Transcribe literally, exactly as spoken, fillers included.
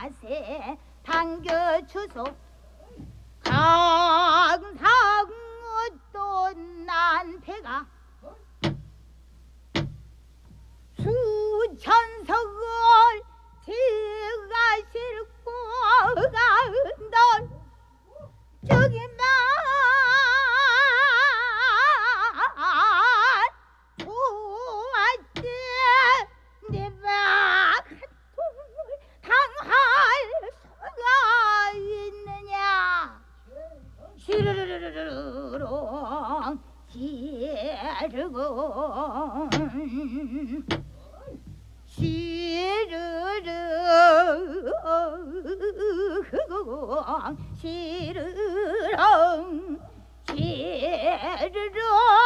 야세 당겨주소 항상 어떤 난 배가 수천석을 제가 싣고 간던 저기 날 보았지 내 박통을 당할 수가 있느냐 시르르르르르 시르고 시르르 시르렁 시르렁